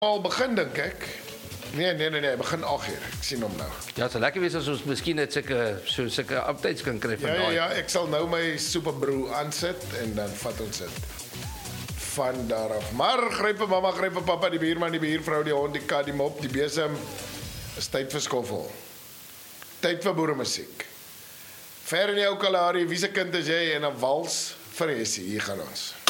Al begin dink ek. Nee, begin 8 uur. Ek sien hom nou. Ja, het sal lekker wees as ons miskien net sulke updates kan kry van daai. Ja, ek sal nou my superbroer aansit en dan vat ons dit van daar af. Maar gryp mamma, gryp pappa, die buurman, die buurvrou, die hond, die kat, die mop, die besem. Is tyd vir skoffel. Tyd vir boeremusiek. Ver in die ou Kalahari, wie se kind is jy en 'n wals vir Hessie, hier gaan ons.